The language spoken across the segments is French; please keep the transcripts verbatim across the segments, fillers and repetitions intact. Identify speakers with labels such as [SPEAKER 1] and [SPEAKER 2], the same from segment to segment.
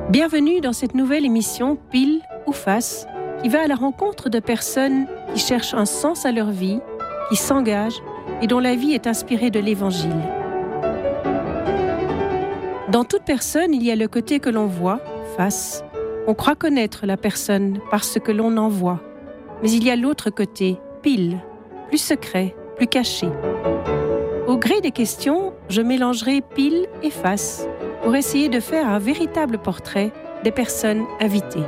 [SPEAKER 1] Bienvenue dans cette nouvelle émission Pile ou Face, qui va à la rencontre de personnes qui cherchent un sens à leur vie, qui s'engagent et dont la vie est inspirée de l'Évangile. Dans toute personne, il y a le côté que l'on voit, face. On croit connaître la personne parce que l'on en voit. Mais il y a l'autre côté, pile, plus secret, plus caché. Au gré des questions, je mélangerai pile et face pour essayer de faire un véritable portrait des personnes invitées.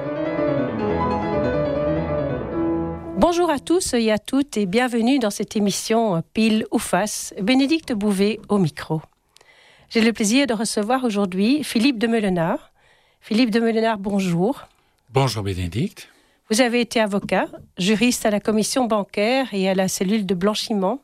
[SPEAKER 1] Bonjour à tous et à toutes et bienvenue dans cette émission Pile ou Face, Bénédicte Bouvet au micro. J'ai le plaisir de recevoir aujourd'hui Philippe de Meulenard. Philippe de Meulenard, bonjour.
[SPEAKER 2] Bonjour Bénédicte.
[SPEAKER 1] Vous avez été avocat, juriste à la commission bancaire et à la cellule de blanchiment.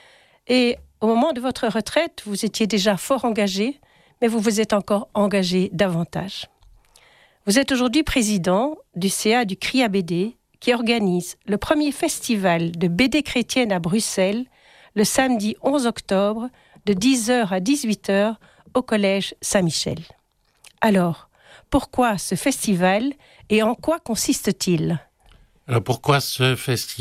[SPEAKER 1] Et au moment de votre retraite, vous étiez déjà fort engagé, mais vous vous êtes encore engagé davantage. Vous êtes aujourd'hui président du C A du C R I A B D, qui organise le premier festival de B D chrétienne à Bruxelles, le samedi onze octobre, de dix heures à dix-huit heures, au Collège Saint-Michel. Alors, pourquoi ce festival et en quoi consiste-t-il ?
[SPEAKER 2] Alors pourquoi ce festival ?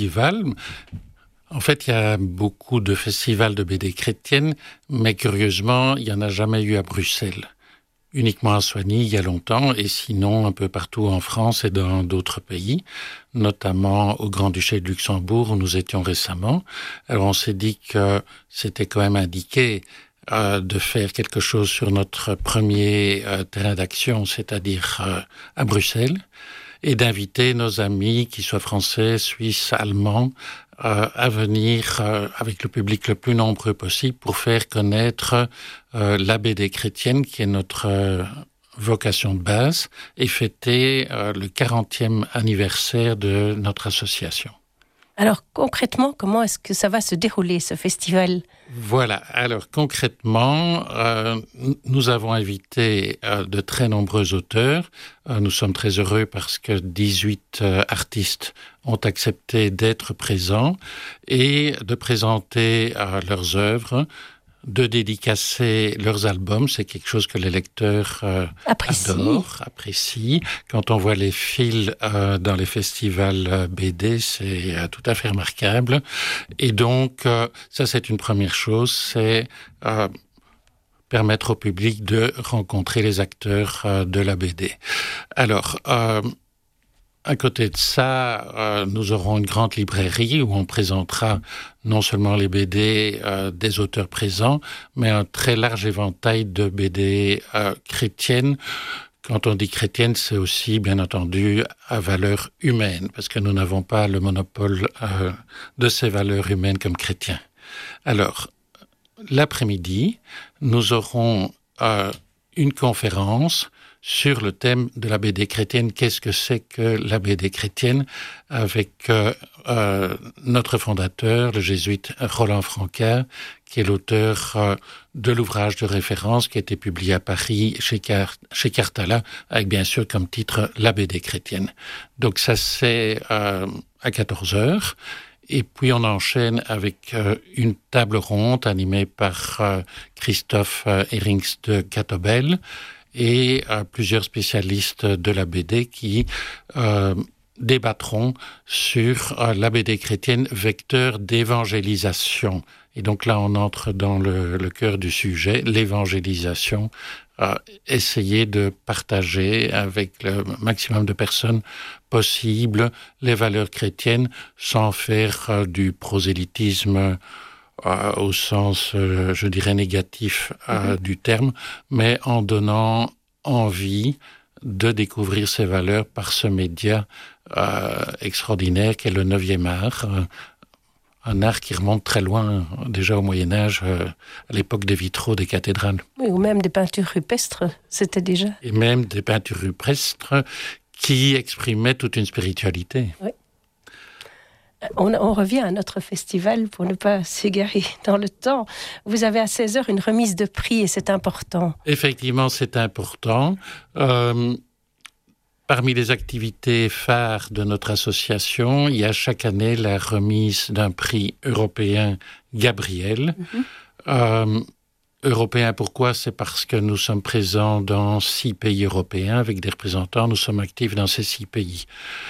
[SPEAKER 2] En fait, il y a beaucoup de festivals de B D chrétienne, mais curieusement, il n'y en a jamais eu à Bruxelles. Uniquement à Soigny, il y a longtemps, et sinon un peu partout en France et dans d'autres pays, notamment au Grand-Duché de Luxembourg, où nous étions récemment. Alors on s'est dit que c'était quand même indiqué euh, de faire quelque chose sur notre premier euh, terrain d'action, c'est-à-dire euh, à Bruxelles, et d'inviter nos amis, qu'ils soient français, suisses, allemands, euh, à venir euh, avec le public le plus nombreux possible pour faire connaître euh, la B D chrétienne, qui est notre euh, vocation de base, et fêter euh, le quarantième anniversaire de notre association.
[SPEAKER 1] Alors concrètement, comment est-ce que ça va se dérouler, ce festival ?
[SPEAKER 2] Voilà, alors concrètement, euh, nous avons invité euh, de très nombreux auteurs. Euh, nous sommes très heureux parce que dix-huit euh, artistes ont accepté d'être présents et de présenter euh, leurs œuvres, de dédicacer leurs albums. C'est quelque chose que les lecteurs euh,
[SPEAKER 1] Apprécie.
[SPEAKER 2] adorent, apprécient. Quand on voit les fils euh, dans les festivals euh, B D, c'est euh, tout à fait remarquable. Et donc, euh, ça c'est une première chose, c'est euh, permettre au public de rencontrer les acteurs euh, de la B D. Alors, euh, à côté de ça, euh, nous aurons une grande librairie où on présentera non seulement les B D euh, des auteurs présents, mais un très large éventail de B D euh, chrétiennes. Quand on dit chrétienne, c'est aussi, bien entendu, à valeur humaine, parce que nous n'avons pas le monopole euh, de ces valeurs humaines comme chrétiens. Alors, l'après-midi, nous aurons euh, une conférence sur le thème de la B D chrétienne. Qu'est-ce que c'est que la B D chrétienne, avec euh, euh, notre fondateur, le jésuite Roland Francard, qui est l'auteur euh, de l'ouvrage de référence qui a été publié à Paris chez, Car- chez Cartala, avec bien sûr comme titre la B D chrétienne. Donc ça c'est euh, à quatorze heures. Et puis on enchaîne avec euh, une table ronde animée par euh, Christophe euh, Herings de Catobel, et euh, plusieurs spécialistes de la B D qui euh, débattront sur euh, la B D chrétienne, vecteur d'évangélisation. Et donc là, on entre dans le, le cœur du sujet, l'évangélisation, euh, essayer de partager avec le maximum de personnes possible les valeurs chrétiennes sans faire euh, du prosélytisme Euh, au sens, euh, je dirais, négatif euh, mm-hmm. du terme, mais en donnant envie de découvrir ces valeurs par ce média euh, extraordinaire qu'est le neuvième art, euh, un art qui remonte très loin, déjà au Moyen-Âge, euh, à l'époque des vitraux des cathédrales.
[SPEAKER 1] Oui, ou même des peintures rupestres, c'était déjà.
[SPEAKER 2] Et même des peintures rupestres qui exprimaient toute une spiritualité.
[SPEAKER 1] Oui. On, on revient à notre festival pour ne pas s'égarer dans le temps. Vous avez à seize heures une remise de prix et c'est important.
[SPEAKER 2] Effectivement, c'est important. Euh, parmi les activités phares de notre association, il y a chaque année la remise d'un prix européen Gabriel. Mm-hmm. Euh, Européen, pourquoi? C'est parce que nous sommes présents dans six pays européens avec des représentants. Nous sommes actifs dans ces six pays.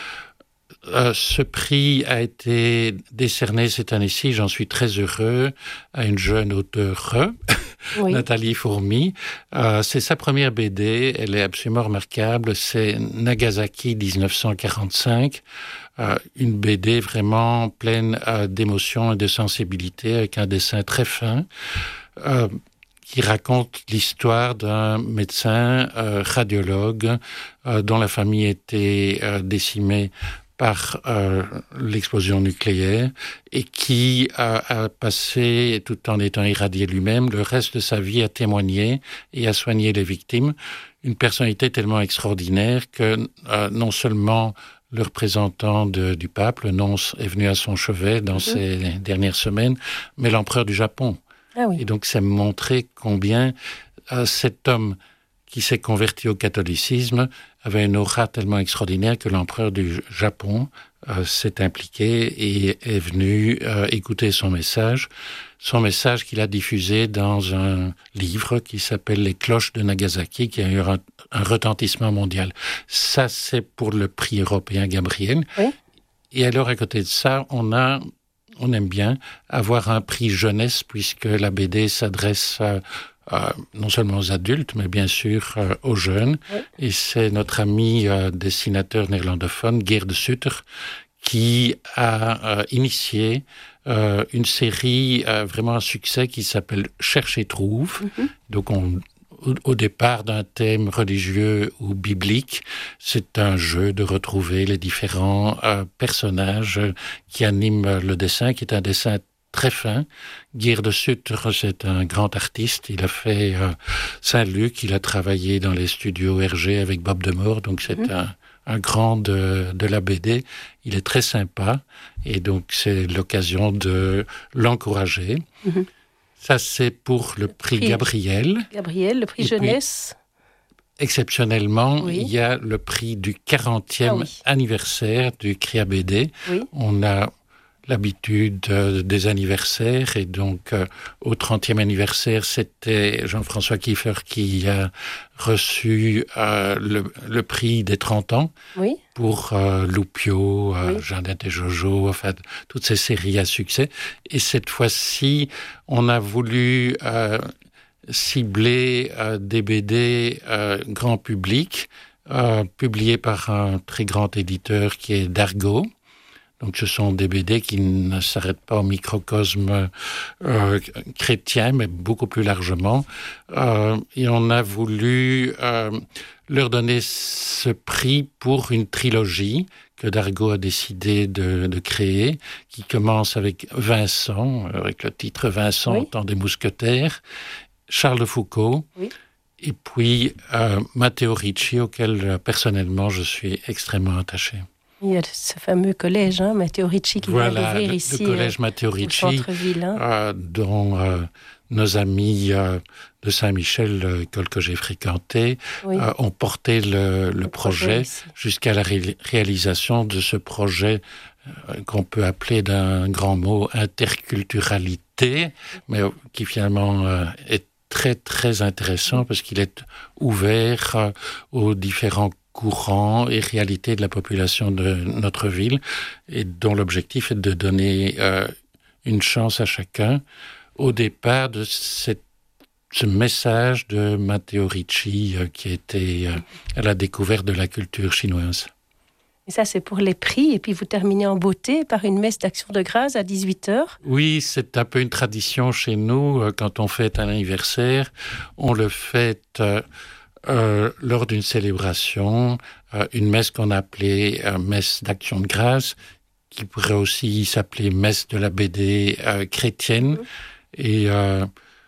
[SPEAKER 2] Euh, ce prix a été décerné cette année-ci, j'en suis très heureux, à une jeune auteure, oui. Nathalie Fourmy. Euh, c'est sa première B D, elle est absolument remarquable. C'est Nagasaki dix-neuf cent quarante-cinq. Euh, une B D vraiment pleine euh, d'émotion et de sensibilité, avec un dessin très fin. Euh, qui raconte l'histoire d'un médecin euh, radiologue euh, dont la famille était euh, décimée par euh, l'explosion nucléaire et qui a, a passé, tout en étant irradié lui-même, le reste de sa vie à témoigner et à soigner les victimes. Une personnalité tellement extraordinaire que euh, non seulement le représentant de, du pape, le nonce, est venu à son chevet dans mmh. ces dernières semaines, mais l'empereur du Japon. Ah oui. Et donc, ça me montrait combien euh, cet homme qui s'est converti au catholicisme avait une aura tellement extraordinaire que l'empereur du Japon euh, s'est impliqué et est venu euh, écouter son message. Son message qu'il a diffusé dans un livre qui s'appelle « Les cloches de Nagasaki » qui a eu un, un retentissement mondial. Ça, c'est pour le prix européen Gabriel. Oui. Et alors, à côté de ça, on a... On aime bien avoir un prix jeunesse puisque la B D s'adresse euh, euh, non seulement aux adultes, mais bien sûr euh, aux jeunes. Oui. Et c'est notre ami euh, dessinateur néerlandophone, Geert de Sutter, qui a euh, initié euh, une série euh, vraiment à succès qui s'appelle « Cherche et trouve ». Mm-hmm. Donc on... Au départ d'un thème religieux ou biblique, c'est un jeu de retrouver les différents euh, personnages qui animent le dessin, qui est un dessin très fin. Geert de Sutter, c'est un grand artiste. Il a fait euh, Saint-Luc, il a travaillé dans les studios R G avec Bob Demore, donc c'est mmh. un, un grand de, de la B D. Il est très sympa et donc c'est l'occasion de l'encourager. Mmh. Ça, c'est pour le prix, prix Gabriel.
[SPEAKER 1] Gabriel, le prix
[SPEAKER 2] Et
[SPEAKER 1] jeunesse.
[SPEAKER 2] Puis, exceptionnellement, oui. il y a le prix du quarantième ah oui. anniversaire du C R I A B D. Oui. On a l'habitude euh, des anniversaires et donc euh, au trentième anniversaire, c'était Jean-François Kiefer qui a reçu euh, le, le prix des trente ans oui. pour euh, Loupio, euh, oui. Jeannette et Jojo, enfin toutes ces séries à succès. Et cette fois-ci, on a voulu euh, cibler euh, des B D euh, grand public, euh, publiés par un très grand éditeur qui est Dargaud. Donc, ce sont des B D qui ne s'arrêtent pas au microcosme euh, chrétien, mais beaucoup plus largement. Euh, et on a voulu euh, leur donner ce prix pour une trilogie que Dargaud a décidé de, de créer, qui commence avec Vincent, avec le titre Vincent, oui. temps des mousquetaires, Charles de Foucault, oui. et puis euh, Matteo Ricci, auquel personnellement je suis extrêmement attaché.
[SPEAKER 1] Il y a ce fameux collège, hein, Matteo Ricci, qui
[SPEAKER 2] voilà,
[SPEAKER 1] vient d'ouvrir
[SPEAKER 2] le,
[SPEAKER 1] ici
[SPEAKER 2] le collège
[SPEAKER 1] euh,
[SPEAKER 2] Matteo Ricci,
[SPEAKER 1] au centre-ville. Hein.
[SPEAKER 2] Euh, dont euh, nos amis euh, de Saint-Michel, l'école que j'ai fréquentée, oui. euh, ont porté le, le, le projet, projet jusqu'à la ré- réalisation de ce projet euh, qu'on peut appeler d'un grand mot interculturalité, mais euh, qui finalement euh, est très très intéressant parce qu'il est ouvert euh, aux différents courants et réalités de la population de notre ville et dont l'objectif est de donner euh, une chance à chacun au départ de cette, ce message de Matteo Ricci euh, qui était euh, à la découverte de la culture chinoise.
[SPEAKER 1] Et ça, c'est pour les prix. Et puis, vous terminez en beauté par une messe d'action de grâce à dix-huit heures.
[SPEAKER 2] Oui, c'est un peu une tradition chez nous. Quand on fête un anniversaire, on le fête euh, euh, lors d'une célébration, euh, une messe qu'on appelait euh, messe d'action de grâce, qui pourrait aussi s'appeler messe de la B D euh, chrétienne. Mmh. Et euh,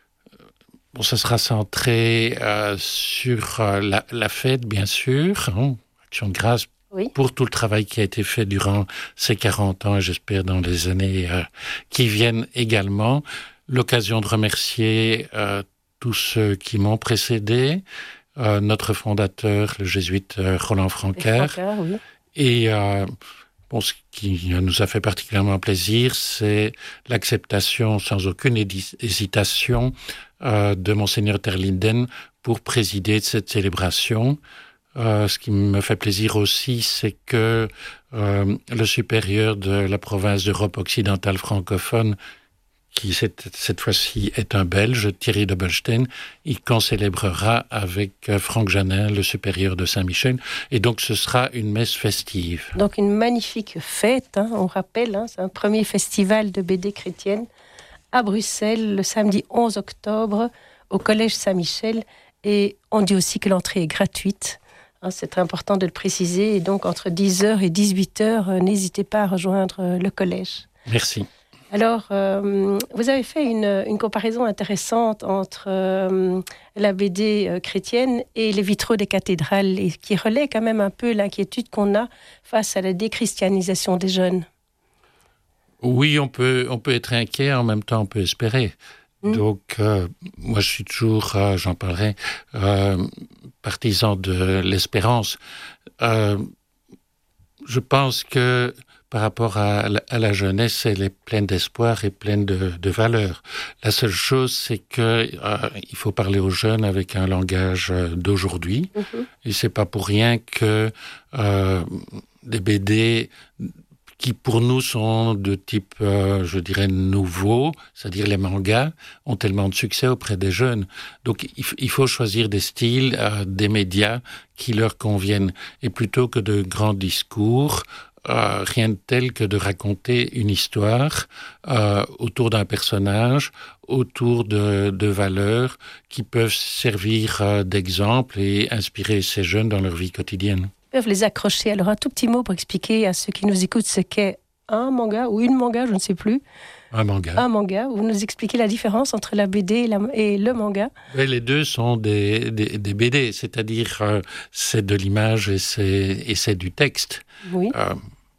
[SPEAKER 2] bon, ça sera centré euh, sur euh, la, la fête, bien sûr, hein, action de grâce. Oui. Pour tout le travail qui a été fait durant ces quarante ans et j'espère dans les années euh, qui viennent également. L'occasion de remercier euh, tous ceux qui m'ont précédé, euh, notre fondateur, le jésuite euh, Roland Francquart, oui. et euh, bon, ce qui nous a fait particulièrement plaisir, c'est l'acceptation sans aucune hésitation euh, de Monseigneur Terlinden pour présider cette célébration. Euh, ce qui me fait plaisir aussi, c'est que euh, le supérieur de la province d'Europe occidentale francophone, qui cette, cette fois-ci est un Belge, Thierry Dobbelstein, il concélébrera avec Franck Janin, le supérieur de Saint-Michel, et donc ce sera une messe festive.
[SPEAKER 1] Donc une magnifique fête, hein, on rappelle, hein, c'est un premier festival de B D chrétienne à Bruxelles, le samedi onze octobre, au Collège Saint-Michel, et on dit aussi que l'entrée est gratuite. C'est très important de le préciser. Et donc, entre dix heures et dix-huit heures, euh, n'hésitez pas à rejoindre euh, le collège.
[SPEAKER 2] Merci.
[SPEAKER 1] Alors, euh, vous avez fait une, une comparaison intéressante entre euh, la B D euh, chrétienne et les vitraux des cathédrales, et qui relaie quand même un peu l'inquiétude qu'on a face à la déchristianisation des jeunes.
[SPEAKER 2] Oui, on peut, on peut être inquiet, en même temps on peut espérer. Mmh. Donc, euh, moi je suis toujours, euh, j'en parlerai, euh, partisan de l'espérance. Euh, je pense que par rapport à la, à la jeunesse, elle est pleine d'espoir et pleine de, de valeurs. La seule chose, c'est que euh, il faut parler aux jeunes avec un langage d'aujourd'hui. Mmh. Et c'est pas pour rien que euh, des B D qui pour nous sont de type, euh, je dirais, nouveau, c'est-à-dire les mangas, ont tellement de succès auprès des jeunes. Donc il, f- il faut choisir des styles, euh, des médias qui leur conviennent. Et plutôt que de grands discours, euh, rien de tel que de raconter une histoire euh, autour d'un personnage, autour de, de valeurs qui peuvent servir euh, d'exemple et inspirer ces jeunes dans leur vie quotidienne.
[SPEAKER 1] Peuvent les accrocher. Alors, un tout petit mot pour expliquer à ceux qui nous écoutent ce qu'est un manga ou une manga, je ne sais plus.
[SPEAKER 2] Un manga.
[SPEAKER 1] Un manga. Vous nous expliquez la différence entre la B D et, la, et le manga.
[SPEAKER 2] Et les deux sont des, des, des B D, c'est-à-dire euh, c'est de l'image et c'est, et c'est du texte.
[SPEAKER 1] Oui.
[SPEAKER 2] Euh,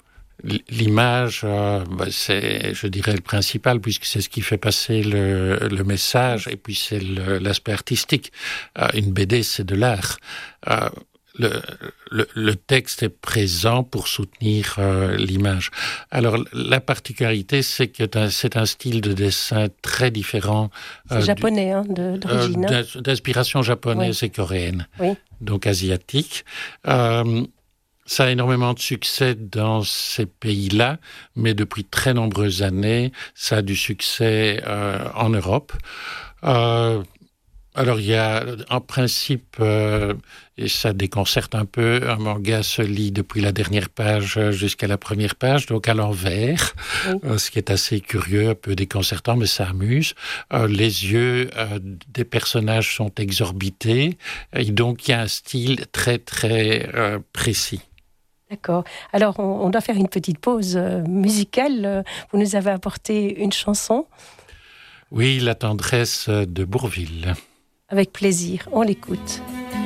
[SPEAKER 2] L'image, euh, bah, c'est, je dirais, le principal, puisque c'est ce qui fait passer le, le message, et puis c'est le, l'aspect artistique. Euh, une B D, c'est de l'art. Euh, Le, le, le texte est présent pour soutenir euh, l'image. Alors, la particularité, c'est que c'est un style de dessin très différent.
[SPEAKER 1] C'est euh, japonais, du, hein, de, d'origine.
[SPEAKER 2] Euh, d'inspiration japonaise oui. et coréenne,
[SPEAKER 1] oui.
[SPEAKER 2] donc asiatique. Euh, ça a énormément de succès dans ces pays-là, mais depuis très nombreuses années, ça a du succès euh, en Europe. Euh, Alors, il y a, en principe, euh, et ça déconcerte un peu, un manga se lit depuis la dernière page jusqu'à la première page, donc à l'envers, oui. euh, ce qui est assez curieux, un peu déconcertant, mais ça amuse. Euh, les yeux euh, des personnages sont exorbités, et donc il y a un style très, très euh, précis.
[SPEAKER 1] D'accord. Alors, on, on doit faire une petite pause euh, musicale. Vous nous avez apporté une chanson.
[SPEAKER 2] Oui, La tendresse de Bourvil.
[SPEAKER 1] Avec plaisir, on l'écoute.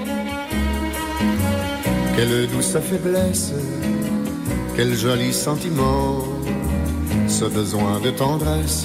[SPEAKER 3] Quelle douce faiblesse, quel joli sentiment, ce besoin de tendresse